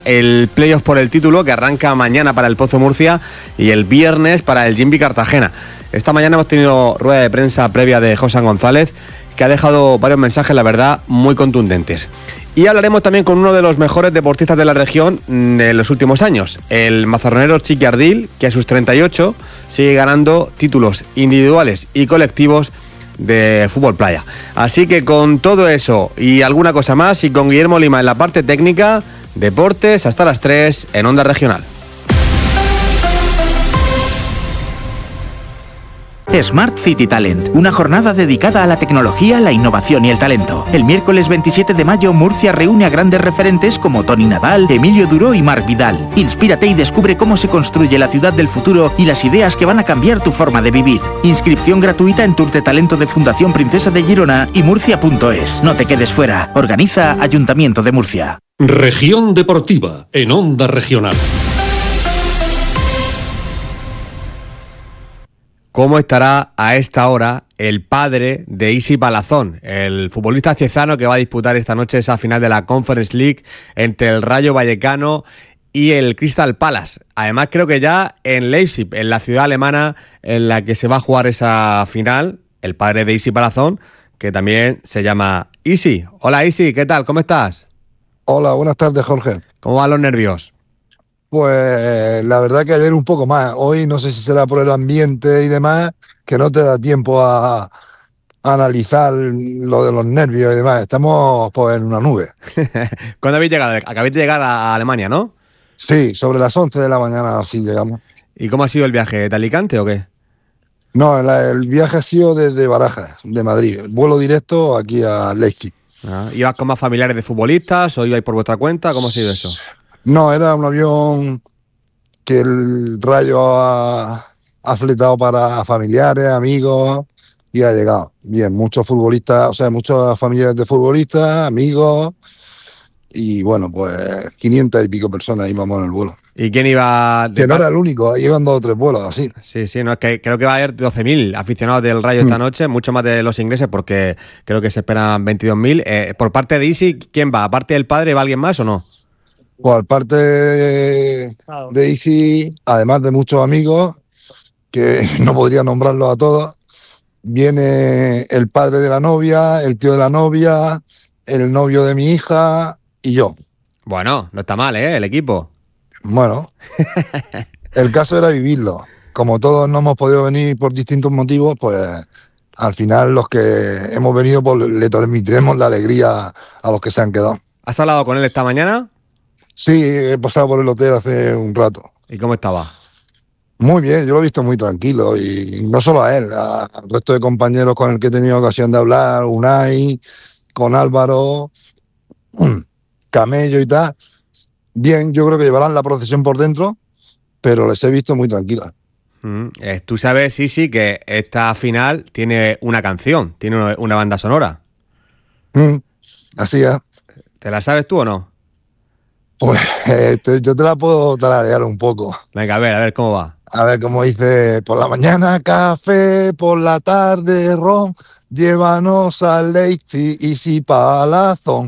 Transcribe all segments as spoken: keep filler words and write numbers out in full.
El playoff por el título que arranca mañana para el Pozo Murcia y el viernes para el Jimby Cartagena. Esta mañana hemos tenido rueda de prensa previa de José González, que ha dejado varios mensajes, la verdad, muy contundentes. Y hablaremos también con uno de los mejores deportistas de la región en los últimos años, el mazarronero Chiqui Ardil, que a sus treinta y ocho sigue ganando títulos individuales y colectivos de fútbol playa. Así que con todo eso y alguna cosa más, y con Guillermo Lima en la parte técnica, deportes hasta las tres en Onda Regional. Smart City Talent, una jornada dedicada a la tecnología, la innovación y el talento. El miércoles veintisiete de mayo, Murcia reúne a grandes referentes como Toni Nadal, Emilio Duró y Marc Vidal. Inspírate y descubre cómo se construye la ciudad del futuro y las ideas que van a cambiar tu forma de vivir. Inscripción gratuita en Tour de Talento de Fundación Princesa de Girona y murcia punto es. No te quedes fuera. Organiza Ayuntamiento de Murcia. Región Deportiva, en Onda Regional. ¿Cómo estará a esta hora el padre de Isi Palazón, el futbolista ciezano que va a disputar esta noche esa final de la Conference League entre el Rayo Vallecano y el Crystal Palace? Además, creo que ya en Leipzig, en la ciudad alemana en la que se va a jugar esa final, el padre de Isi Palazón, que también se llama Isi. Hola Isi, ¿qué tal? ¿Cómo estás? Hola, buenas tardes, Jorge. ¿Cómo van los nervios? Pues la verdad que ayer un poco más. Hoy no sé si será por el ambiente y demás, que no te da tiempo a, a analizar lo de los nervios y demás. Estamos pues en una nube. ¿Cuándo habéis llegado? Acabáis de llegar a Alemania, ¿no? Sí, sobre las once de la mañana así llegamos. ¿Y cómo ha sido el viaje? ¿De Alicante o qué? No, el, el viaje ha sido desde Barajas, de Madrid. Vuelo directo aquí a Leipzig. Ah, ¿ibas con más familiares de futbolistas o ibais por vuestra cuenta? ¿Cómo ha sido eso? No, era un avión que el Rayo ha, ha fletado para familiares, amigos, y ha llegado. Bien, muchos futbolistas, o sea, muchos familiares de futbolistas, amigos, y bueno, pues quinientas y pico personas íbamos en el vuelo. ¿Y quién iba? Que no era el único, iban dos o tres vuelos, así. Sí, sí, no, es que creo que va a haber doce mil aficionados del Rayo esta noche, mucho más de los ingleses, porque creo que se esperan veintidós mil. Eh, por parte de Isi, ¿quién va? ¿Aparte del padre, va alguien más o no? Por parte de, de Isi, además de muchos amigos, que no podría nombrarlos a todos, viene el padre de la novia, el tío de la novia, el novio de mi hija y yo. Bueno, no está mal, ¿eh? El equipo. Bueno, el caso era vivirlo. Como todos no hemos podido venir por distintos motivos, pues al final los que hemos venido pues le transmitiremos la alegría a los que se han quedado. ¿Has hablado con él esta mañana? Sí, he pasado por el hotel hace un rato. ¿Y cómo estaba? Muy bien, yo lo he visto muy tranquilo, y no solo a él, a- al resto de compañeros con el que he tenido ocasión de hablar, Unai, con Álvaro, Camello y tal. Bien, yo creo que llevarán la procesión por dentro, pero les he visto muy tranquilas. Mm, eh, Tú sabes, Isi, que esta final tiene una canción, tiene una- una banda sonora. Mm, así es. ¿Te la sabes tú o no? Pues eh, te- yo te la puedo tararear un poco. Venga, a ver, a ver cómo va. A ver, como dice, por la mañana café, por la tarde ron, llévanos a Leipzig y si Palazón.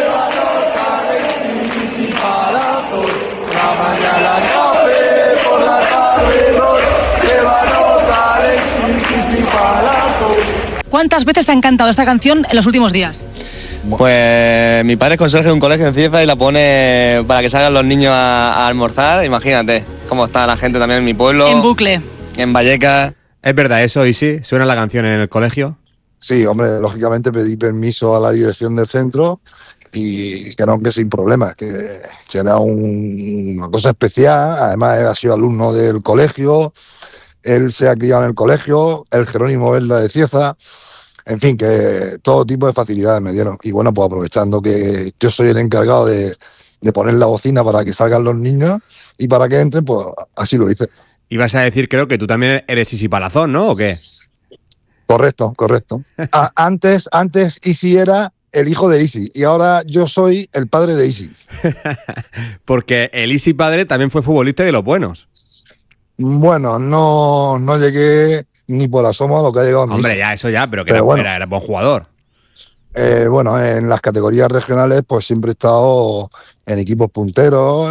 ¿Cuántas veces te ha encantado esta canción en los últimos días? Pues mi padre es conserje de un colegio en Cieza y la pone para que salgan los niños a, a almorzar. Imagínate cómo está la gente también en mi pueblo. En bucle. En Vallecas. ¿Es verdad eso, Isi? ¿Suena la canción en el colegio? Sí, hombre, lógicamente pedí permiso a la dirección del centro y que no, que sin problemas, que, que era un- una cosa especial. Además, él ha sido alumno del colegio, él se ha criado en el colegio, el Jerónimo Verda de Cieza. En fin, que todo tipo de facilidades me dieron. Y bueno, pues aprovechando que yo soy el encargado de, de poner la bocina para que salgan los niños y para que entren, pues así lo hice. Ibas a decir, creo que tú también eres Isi Palazón, ¿no? ¿O qué? Correcto, correcto. A- antes, antes Isi era el hijo de Isi y ahora yo soy el padre de Isi. Porque el Isi padre también fue futbolista de los buenos. Bueno, no, no llegué ni por asomo a lo que ha llegado mi Hombre, hijo. ya, eso ya, pero que Pero era, bueno. era, era buen jugador. Eh, bueno, en las categorías regionales pues siempre he estado en equipos punteros.